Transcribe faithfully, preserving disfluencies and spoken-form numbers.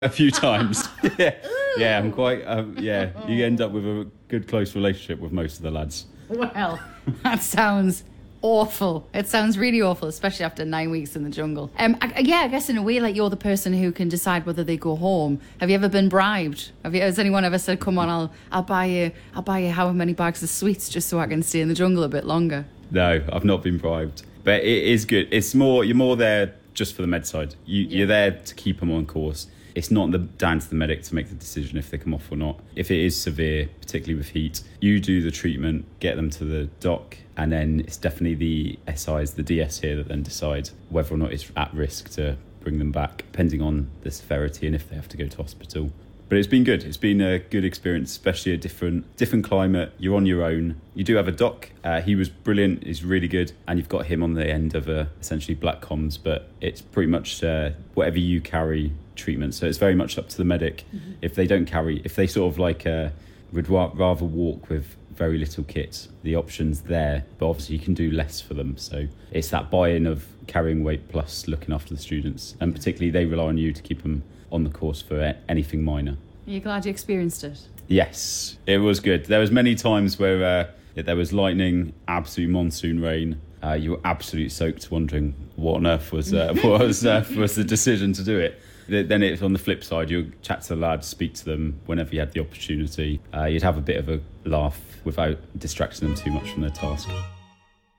A few times. yeah, yeah. I'm quite. Um, yeah, you end up with a good close relationship with most of the lads. Well, that sounds awful. It sounds really awful, especially after nine weeks in the jungle. Um, I, yeah, I guess in a way, like, you're the person who can decide whether they go home. Have you ever been bribed? Have you? Has anyone ever said, "Come on, I'll, I'll buy you, I'll buy you however many bags of sweets just so I can stay in the jungle a bit longer"? No, I've not been bribed, but it is good. It's more. You're more there just for the med side. You, yeah. You're there to keep them on course. It's not the, down to the medic to make the decision if they come off or not. If it is severe, particularly with heat, you do the treatment, get them to the doc, and then it's definitely the S Is, the D S here, that then decide whether or not it's at risk to bring them back, depending on the severity and if they have to go to hospital. But it's been good. It's been a good experience, especially a different different climate. You're on your own. You do have a doc. Uh, he was brilliant. He's really good. And you've got him on the end of a, essentially black comms, but it's pretty much uh, whatever you carry treatment. So it's very much up to the medic. Mm-hmm. If they don't carry, if they sort of like uh, would ra- rather walk with very little kit, the option's there. But obviously you can do less for them. So it's that buy-in of carrying weight plus looking after the students. And particularly they rely on you to keep them on the course for anything minor. Are you glad you experienced it? Yes, it was good. There was many times where uh, there was lightning, absolute monsoon rain. Uh, you were absolutely soaked, wondering what on earth was uh, what was, uh, was the decision to do it. Then it's on the flip side, you'll chat to the lads, speak to them whenever you had the opportunity. Uh, you'd have a bit of a laugh without distracting them too much from their task.